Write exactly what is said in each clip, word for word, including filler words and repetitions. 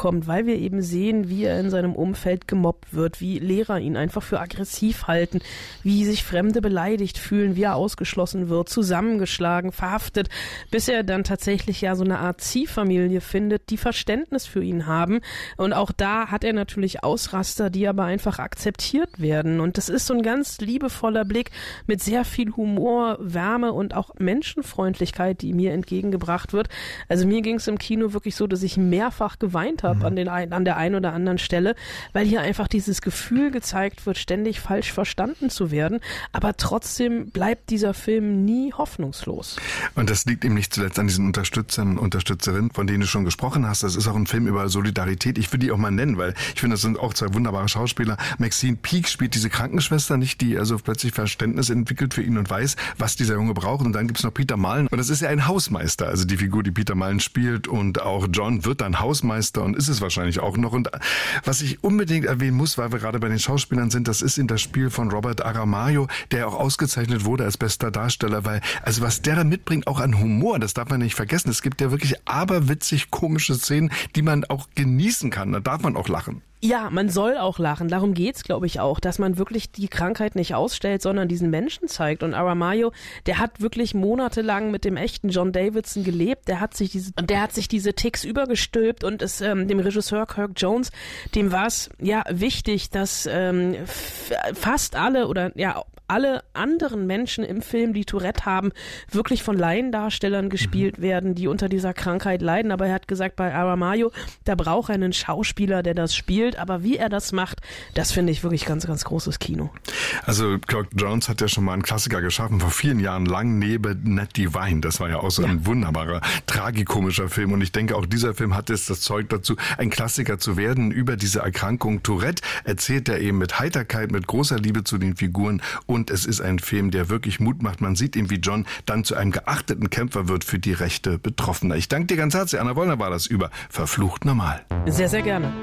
bekommt, weil wir eben sehen, wie er in seinem Umfeld gemobbt wird, wie Lehrer ihn einfach für aggressiv halten, wie sich Fremde beleidigt fühlen, wie er ausgeschlossen wird, zusammengeschlagen, verhaftet, bis er dann tatsächlich ja so eine Art Ziehfamilie findet, die Verständnis für ihn haben. Und auch da hat er natürlich Ausraster, die aber einfach akzeptiert werden. Und das ist so ein ganz liebevoller Blick mit sehr viel Humor, Wärme und auch Menschenfreundlichkeit, die mir entgegengebracht wird. Also mir ging es im Kino wirklich so, dass ich mehrfach geweint habe mhm. an, den, an der einen oder anderen Stelle, weil hier einfach dieses Gefühl gezeigt wird, ständig falsch verstanden zu werden. Aber trotzdem bleibt dieser Film nie hoffnungslos. Und das liegt eben nicht zuletzt an diesen Unterstützern und Unterstützerinnen, von denen du schon gesprochen hast. Das ist auch ein Film über Solidarität. Ich will die auch mal nennen, weil ich finde, das sind auch zwei wunderbare Schauspieler. Maxine Peake spielt diese Krankenschwester nicht, die also plötzlich Verständnis entwickelt für ihn und weiß, was dieser Junge braucht. Und dann gibt's noch Peter Mullen. Und das ist ja ein Hausmeister, also die Figur, die Peter Mullen spielt. Und auch John wird dann Hausmeister und ist es wahrscheinlich auch noch. Und was ich unbedingt erwähnen muss, weil wir gerade bei den Schauspielern sind, das ist in das Spiel von Robert Aramayo, der auch ausgezeichnet wurde als bester Darsteller, weil also was der da mitbringt, auch an Humor, das darf man nicht vergessen. Es gibt ja wirklich aberwitzig komische Szenen, die man auch genießen kann. Da darf man auch lachen. Ja, man soll auch lachen. Darum geht's, glaube ich, auch, dass man wirklich die Krankheit nicht ausstellt, sondern diesen Menschen zeigt. Und Aramayo, der hat wirklich monatelang mit dem echten John Davidson gelebt. Der hat sich diese, der hat sich diese Ticks übergestülpt und es ähm, dem Regisseur Kirk Jones, dem war es ja wichtig, dass ähm, f- fast alle oder ja alle anderen Menschen im Film, die Tourette haben, wirklich von Laiendarstellern gespielt mhm. werden, die unter dieser Krankheit leiden. Aber er hat gesagt, bei Aramayo, da braucht er einen Schauspieler, der das spielt. Aber wie er das macht, das finde ich wirklich ganz, ganz großes Kino. Also Kirk Jones hat ja schon mal einen Klassiker geschaffen, vor vielen Jahren lang, neben Ned Divine. Das war ja auch so ja. ein wunderbarer, tragikomischer Film. Und ich denke, auch dieser Film hat jetzt das Zeug dazu, ein Klassiker zu werden. Über diese Erkrankung Tourette erzählt er eben mit Heiterkeit, mit großer Liebe zu den Figuren. Und es ist ein Film, der wirklich Mut macht. Man sieht ihn, wie John dann zu einem geachteten Kämpfer wird für die Rechte Betroffener. Ich danke dir ganz herzlich. Anna Wollner war das über Verflucht Normal. Sehr, sehr gerne.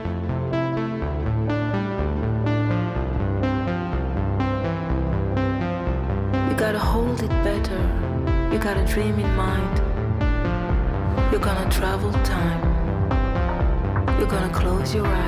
You gotta hold it better. You got a dream in mind. You're gonna travel time. You're gonna close your eyes.